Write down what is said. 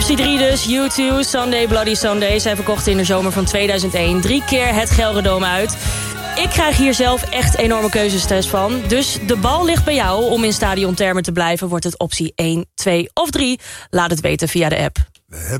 Optie 3 dus, U2, Sunday Bloody Sunday. Zij verkochten in de zomer van 2001 3 keer het Gelredome uit. Ik krijg hier zelf echt enorme keuzestress van. Dus de bal ligt bij jou. Om in stadiontermen te blijven wordt het optie 1, 2 of 3. Laat het weten via de app.